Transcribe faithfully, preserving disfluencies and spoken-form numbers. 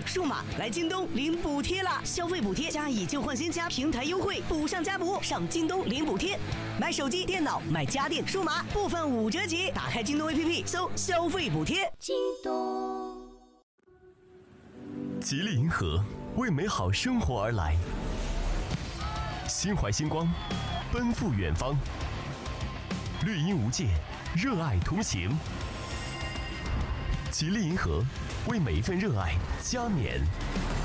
数码来京东领补贴啦！消费补贴加以旧换新加平台优惠，补上加补，上京东领补贴。买手机、电脑、买家电、数码部分五折起。打开京东 A P P 搜消费补贴。京东。 吉利银河为美好生活而来，心怀星光，奔赴远方。绿荫无界，热爱同行。吉利银河为每一份热爱加冕。